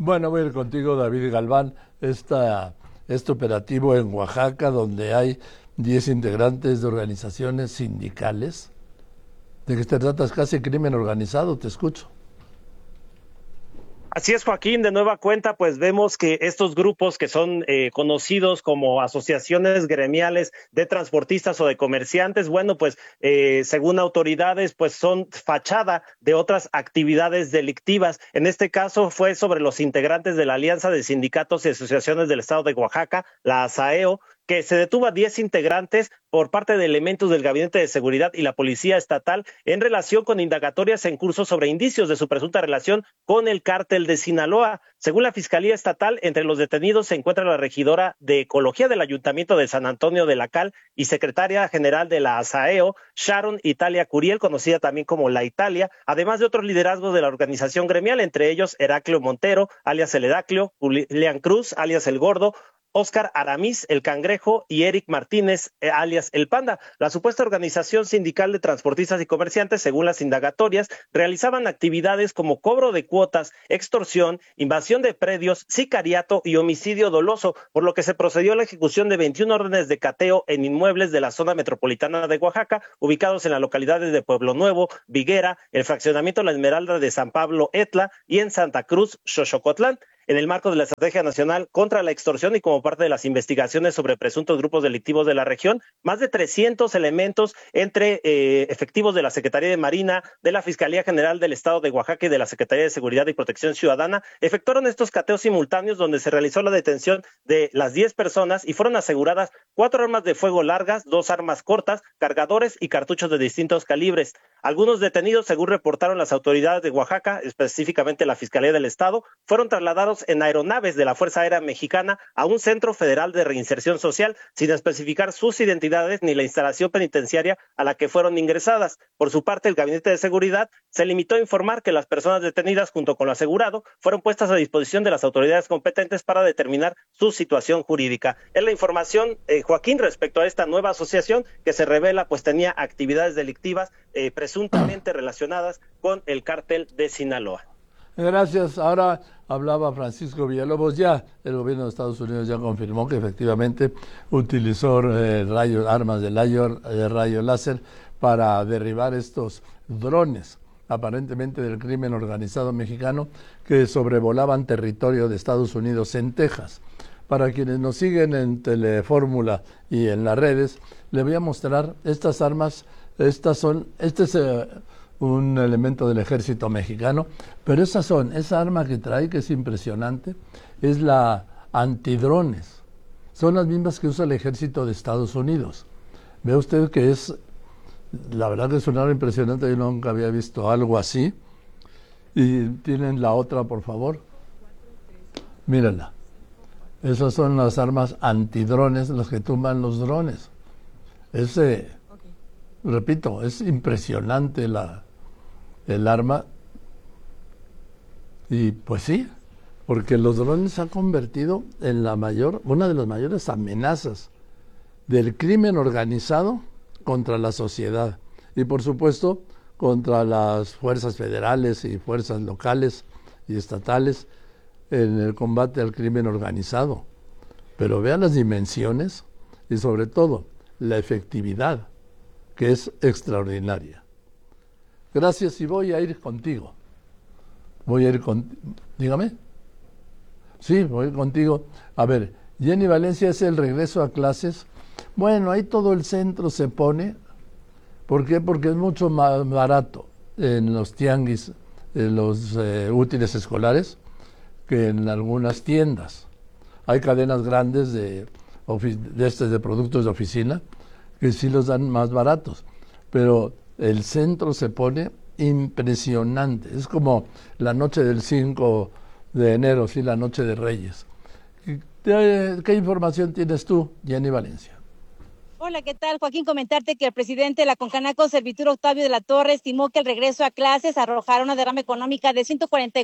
Bueno, voy a ir contigo, David Galván. Este operativo en Oaxaca, donde hay 10 integrantes de organizaciones sindicales. ¿De qué te tratas? Casi crimen organizado, te escucho. Así es, Joaquín, de nueva cuenta, pues vemos que estos grupos que son conocidos como asociaciones gremiales de transportistas o de comerciantes, bueno, pues según autoridades, pues son fachada de otras actividades delictivas. En este caso fue sobre los integrantes de la Alianza de Sindicatos y Asociaciones del Estado de Oaxaca, la ASAEO, que se detuvo a 10 integrantes por parte de elementos del Gabinete de Seguridad y la Policía Estatal en relación con indagatorias en curso sobre indicios de su presunta relación con el cártel de Sinaloa. Según la Fiscalía Estatal, entre los detenidos se encuentra la regidora de Ecología del Ayuntamiento de San Antonio de la Cal y secretaria general de la ASAEO, Sharon Italia Curiel, conocida también como La Italia, además de otros liderazgos de la organización gremial, entre ellos Heraclio Montero, alias el Heraclio, Julián Cruz, alias el Gordo, Óscar Aramis, el Cangrejo, y Eric Martínez, alias el Panda. La supuesta organización sindical de transportistas y comerciantes, según las indagatorias, realizaban actividades como cobro de cuotas, extorsión, invasión de predios, sicariato y homicidio doloso, por lo que se procedió a la ejecución de 21 órdenes de cateo en inmuebles de la zona metropolitana de Oaxaca, ubicados en las localidades de Pueblo Nuevo, Viguera, el fraccionamiento La Esmeralda de San Pablo Etla y en Santa Cruz, Xochocotlán, en el marco de la Estrategia Nacional contra la Extorsión y como parte de las investigaciones sobre presuntos grupos delictivos de la región. Más de 300 elementos entre efectivos de la Secretaría de Marina, de la Fiscalía General del Estado de Oaxaca y de la Secretaría de Seguridad y Protección Ciudadana efectuaron estos cateos simultáneos donde se realizó la detención de las 10 personas y fueron aseguradas 4 armas de fuego largas, 2 armas cortas, cargadores y cartuchos de distintos calibres. Algunos detenidos, según reportaron las autoridades de Oaxaca, específicamente la Fiscalía del Estado, fueron trasladados en aeronaves de la Fuerza Aérea Mexicana a un centro federal de reinserción social sin especificar sus identidades ni la instalación penitenciaria a la que fueron ingresadas. Por su parte, el Gabinete de Seguridad se limitó a informar que las personas detenidas junto con lo asegurado fueron puestas a disposición de las autoridades competentes para determinar su situación jurídica. Es la información, Joaquín, respecto a esta nueva asociación que se revela pues tenía actividades delictivas presuntamente relacionadas con el cártel de Sinaloa. Gracias. Ahora hablaba Francisco Villalobos. Ya el gobierno de Estados Unidos ya confirmó que efectivamente utilizó armas de rayo láser para derribar estos drones, aparentemente del crimen organizado mexicano, que sobrevolaban territorio de Estados Unidos en Texas. Para quienes nos siguen en Telefórmula y en las redes, les voy a mostrar estas armas. Este es un elemento del ejército mexicano, pero esa arma que trae, que es impresionante, es la antidrones. Son las mismas que usa el ejército de Estados Unidos. Ve usted que la verdad que es un arma impresionante, yo nunca había visto algo así. Y tienen la otra, por favor. Mírenla. Esas son las armas antidrones, las que tumban los drones. Repito, es impresionante el arma. Y pues sí, porque los drones se han convertido en una de las mayores amenazas del crimen organizado contra la sociedad y por supuesto contra las fuerzas federales y fuerzas locales y estatales en el combate al crimen organizado. Pero vean las dimensiones y sobre todo la efectividad, que es extraordinaria. Gracias, y voy a ir contigo. Dígame. Sí, voy contigo. A ver, Jenny Valencia, es el regreso a clases. Bueno, ahí todo el centro se pone. ¿Por qué? Porque es mucho más barato en los tianguis, en los útiles escolares, que en algunas tiendas. Hay cadenas grandes de productos de oficina que sí los dan más baratos, pero el centro se pone impresionante. Es como la noche del 5 de enero, sí, la noche de Reyes. ¿Qué información tienes tú, Jenny Valencia? Hola, ¿qué tal, Joaquín? Comentarte que el presidente de la Concanaco, Servitur Octavio de la Torre, estimó que el regreso a clases arrojará una derrama económica de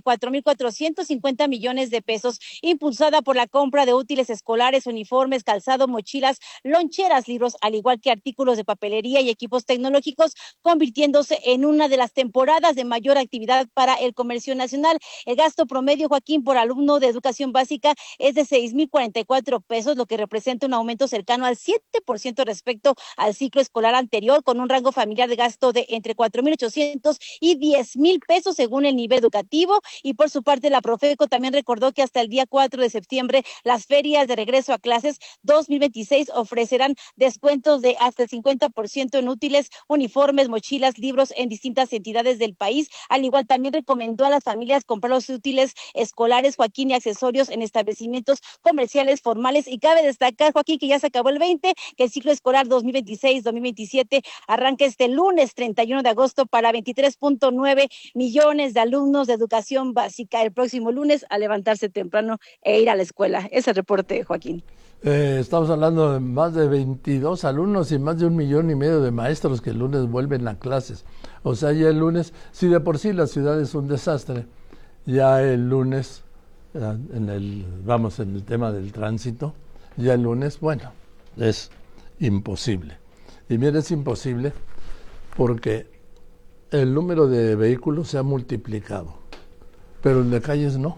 144,450 millones de pesos, impulsada por la compra de útiles escolares, uniformes, calzado, mochilas, loncheras, libros, al igual que artículos de papelería y equipos tecnológicos, convirtiéndose en una de las temporadas de mayor actividad para el comercio nacional. El gasto promedio, Joaquín, por alumno de educación básica es de 6,044 pesos, lo que representa un aumento cercano al 7% respecto al ciclo escolar anterior, con un rango familiar de gasto de entre 4,800 y 10,000 pesos según el nivel educativo. Y por su parte, la Profeco también recordó que hasta el día 4 de septiembre las ferias de regreso a clases 2026 ofrecerán descuentos de hasta el 50% en útiles, uniformes, mochilas, libros en distintas entidades del país. Al igual, también recomendó a las familias comprar los útiles escolares, Joaquín, y accesorios en establecimientos comerciales formales. Y cabe destacar, Joaquín, que ya se acabó el 20, que el ciclo escolar 2026-2027 arranca este lunes 31 de agosto para 23,9 millones de alumnos de educación básica el próximo lunes, a levantarse temprano e ir a la escuela. Ese reporte, Joaquín. Estamos hablando de más de 22 alumnos y más de 1,5 millones de maestros que el lunes vuelven a clases. O sea, ya el lunes, si de por sí la ciudad es un desastre, ya el lunes, en el tema del tránsito, ya el lunes, bueno, es imposible. Y mire, es imposible porque el número de vehículos se ha multiplicado, pero el de calles no.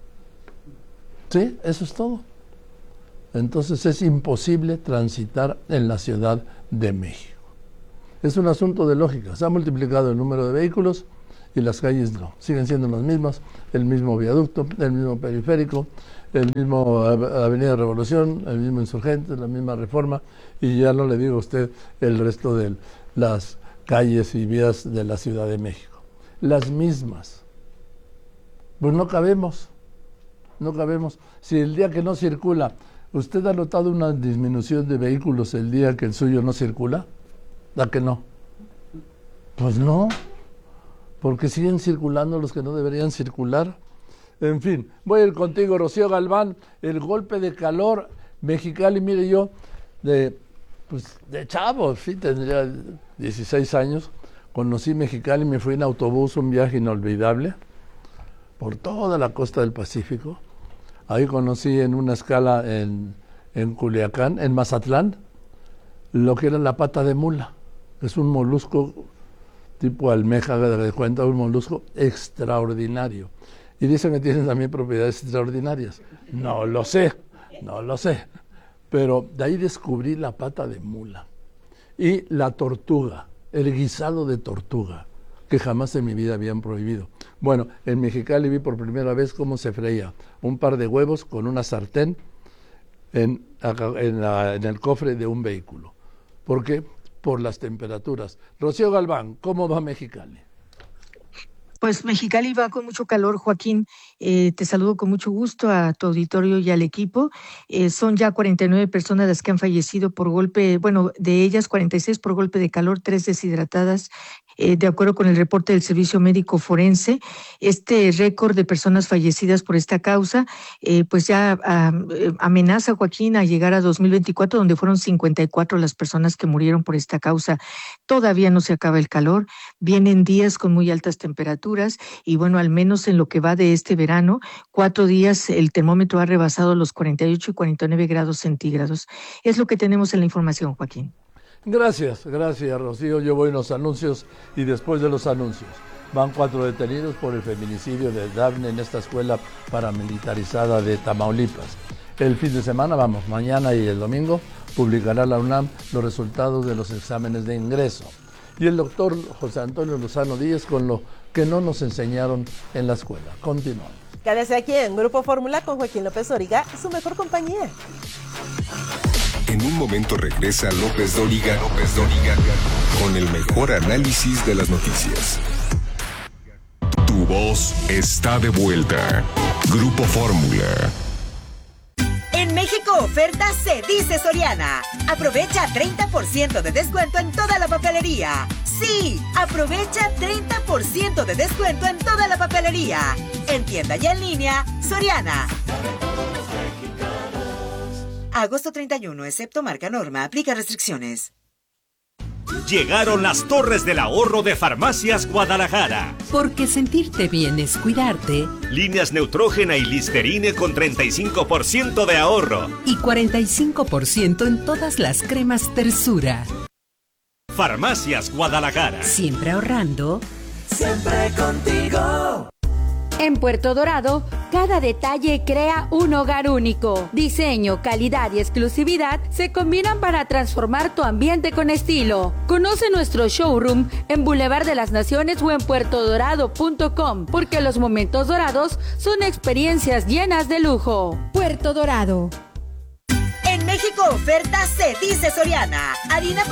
Sí, eso es todo. Entonces es imposible transitar en la Ciudad de México. Es un asunto de lógica. Se ha multiplicado el número de vehículos y las calles no. Siguen siendo las mismas, el mismo viaducto, el mismo periférico, el mismo Avenida Revolución, el mismo Insurgentes, la misma Reforma, y ya no le digo a usted el resto de las calles y vías de la Ciudad de México. Las mismas. Pues no cabemos. Si el día que no circula, ¿usted ha notado una disminución de vehículos el día que el suyo no circula? ¿A que no? Pues no, porque siguen circulando los que no deberían circular. En fin, voy a ir contigo, Rocío Galván. El golpe de calor, Mexicali, mire, yo de chavo, sí, tendría 16 años, conocí Mexicali, me fui en autobús, un viaje inolvidable, por toda la costa del Pacífico. Ahí conocí en una escala en Culiacán, en Mazatlán, lo que era la pata de mula. Es un molusco tipo almeja, de cuenta, un molusco extraordinario. Y dicen que tienen también propiedades extraordinarias. No lo sé. Pero de ahí descubrí la pata de mula. Y la tortuga, el guisado de tortuga, que jamás en mi vida habían prohibido. Bueno, en Mexicali vi por primera vez cómo se freía un par de huevos con una sartén en el cofre de un vehículo. ¿Por qué? Por las temperaturas. Rocío Galván, ¿cómo va Mexicali? Pues Mexicali va con mucho calor, Joaquín. Te saludo con mucho gusto a tu auditorio y al equipo. Son ya 49 personas las que han fallecido por golpe, bueno, de ellas 46 por golpe de calor, 3 deshidratadas. De acuerdo con el reporte del Servicio Médico Forense, este récord de personas fallecidas por esta causa, pues ya amenaza, Joaquín, a llegar a 2024, donde fueron 54 las personas que murieron por esta causa. Todavía no se acaba el calor, vienen días con muy altas temperaturas y bueno, al menos en lo que va de este verano, 4 días el termómetro ha rebasado los 48 y 49 grados centígrados. Es lo que tenemos en la información, Joaquín. Gracias, Rocío. Yo voy a los anuncios y después de los anuncios van 4 detenidos por el feminicidio de Dafne en esta escuela paramilitarizada de Tamaulipas. El fin de semana, mañana y el domingo, publicará la UNAM los resultados de los exámenes de ingreso. Y el doctor José Antonio Lozano Díez con lo que no nos enseñaron en la escuela. Continuamos. Quédese aquí en Grupo Fórmula con Joaquín López Dóriga, su mejor compañía. En un momento regresa López Dóriga con el mejor análisis de las noticias. Tu voz está de vuelta. Grupo Fórmula. En México oferta se dice Soriana. Aprovecha 30% de descuento en toda la papelería. Sí, aprovecha 30% de descuento en toda la papelería. En tienda y en línea, Soriana. A agosto 31, excepto marca Norma, aplica restricciones. Llegaron las Torres del Ahorro de Farmacias Guadalajara. Porque sentirte bien es cuidarte. Líneas Neutrógena y Listerine con 35% de ahorro. Y 45% en todas las cremas Tersura. Farmacias Guadalajara. Siempre ahorrando. Siempre contigo. En Puerto Dorado, cada detalle crea un hogar único. Diseño, calidad y exclusividad se combinan para transformar tu ambiente con estilo. Conoce nuestro showroom en Boulevard de las Naciones o en puertodorado.com, porque los momentos dorados son experiencias llenas de lujo. Puerto Dorado. En México oferta se dice Soriana. Harina